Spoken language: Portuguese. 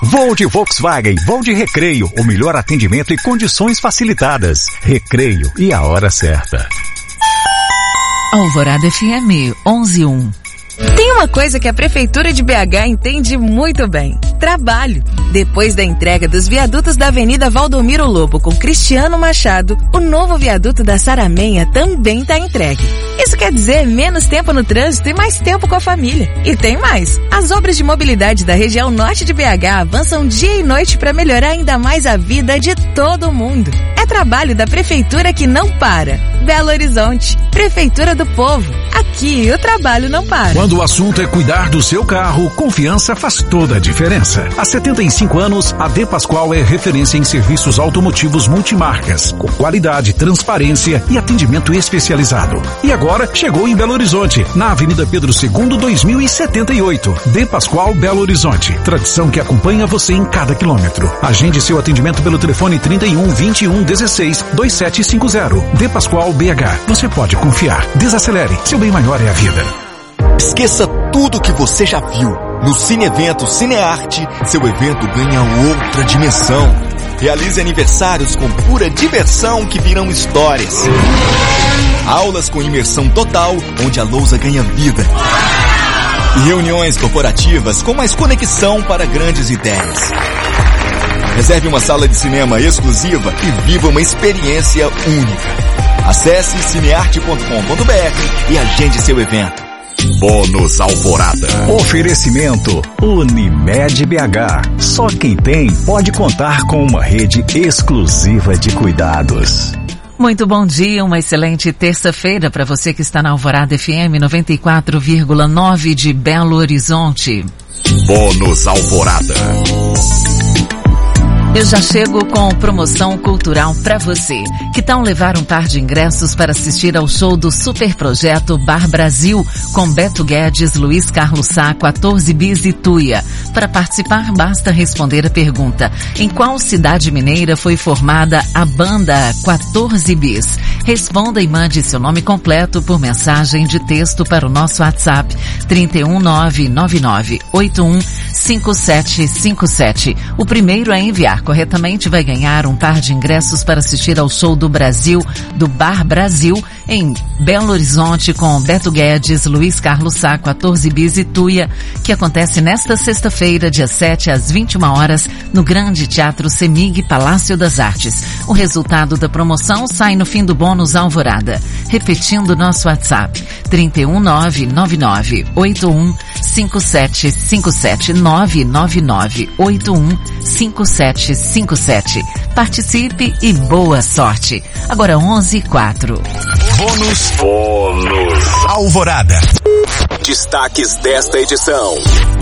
Voo de Volkswagen, voo de Recreio, o melhor atendimento e condições facilitadas. Recreio e a hora certa. Alvorada FM 11:1. Tem uma coisa que a Prefeitura de BH entende muito bem: trabalho. Depois da entrega dos viadutos da Avenida Valdomiro Lobo com Cristiano Machado, o novo viaduto da Saramenha também está entregue. Isso quer dizer menos tempo no trânsito e mais tempo com a família. E tem mais: as obras de mobilidade da região norte de BH avançam dia e noite para melhorar ainda mais a vida de todo mundo. É trabalho da Prefeitura que não para. Belo Horizonte, Prefeitura do Povo. Aqui o trabalho não para. Quando o assunto é cuidar do seu carro, confiança faz toda a diferença. Há 75 anos, a De Pascoal é referência em serviços automotivos multimarcas, com qualidade, transparência e atendimento especializado. E agora chegou em Belo Horizonte, na Avenida Pedro II, 2078. De Pascoal, Belo Horizonte. Tradição que acompanha você em cada quilômetro. Agende seu atendimento pelo telefone 31 21 16 2750. De Pascoal BH. Você pode confiar. Desacelere. Seu bem maior é a vida. Esqueça tudo o que você já viu. No Cine Evento Cinearte, seu evento ganha outra dimensão. Realize aniversários com pura diversão que viram histórias. Aulas com imersão total, onde a lousa ganha vida. E reuniões corporativas com mais conexão para grandes ideias. Reserve uma sala de cinema exclusiva e viva uma experiência única. Acesse cinearte.com.br e agende seu evento. Bônus Alvorada. Oferecimento Unimed BH. Só quem tem pode contar com uma rede exclusiva de cuidados. Muito bom dia, uma excelente terça-feira para você que está na Alvorada FM 94,9 de Belo Horizonte. Bônus Alvorada. Eu já chego com promoção cultural para você. Que tal levar um par de ingressos para assistir ao show do Super Projeto Bar Brasil com Beto Guedes, Luiz Carlos Sá, 14 Bis e Tuia? Para participar, basta responder a pergunta: em qual cidade mineira foi formada a banda 14 Bis? Responda e mande seu nome completo por mensagem de texto para o nosso WhatsApp 31999815757. O primeiro a enviar corretamente vai ganhar um par de ingressos para assistir ao show do Brasil, do Bar Brasil, em Belo Horizonte, com Beto Guedes, Luiz Carlos Sá, 14 Bis e Tuia, que acontece nesta sexta-feira, dia 7 às 21 horas, no Grande Teatro Semig, Palácio das Artes. O resultado da promoção sai no fim do bônus Alvorada. Repetindo nosso WhatsApp, 31999815757, 999815757. Participe e boa sorte. Agora 11:04. Bônus Alvorada. Destaques desta edição.